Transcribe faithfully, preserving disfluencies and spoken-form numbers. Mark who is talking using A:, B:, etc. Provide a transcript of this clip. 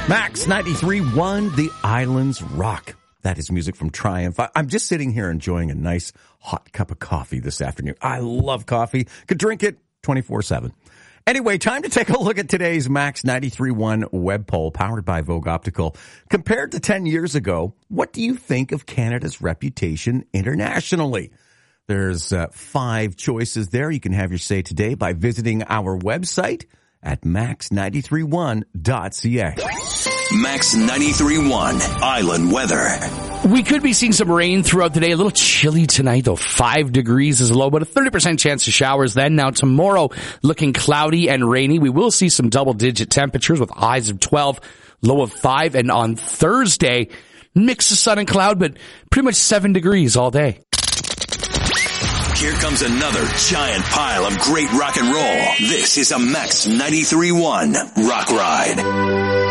A: Max ninety-three point one, The Islands Rock. That is music from Triumph. I'm just sitting here enjoying a nice hot cup of coffee this afternoon. I love coffee. Could drink it twenty-four seven. Anyway, time to take a look at today's Max ninety-three point one web poll powered by Vogue Optical. Compared to ten years ago, what do you think of Canada's reputation internationally? There's uh, five choices there. You can have your say today by visiting our website at max ninety-three one dot c a.
B: Max ninety-three point one Island Weather.
C: We could be seeing some rain throughout the day. A little chilly tonight, though. Five degrees is low, but a thirty percent chance of showers then. Now tomorrow, looking cloudy and rainy. We will see some double-digit temperatures with highs of twelve, low of five. And on Thursday, mix of sun and cloud, but pretty much seven degrees all day.
B: Here comes another giant pile of great rock and roll. This is a Max ninety-three point one Rock Ride.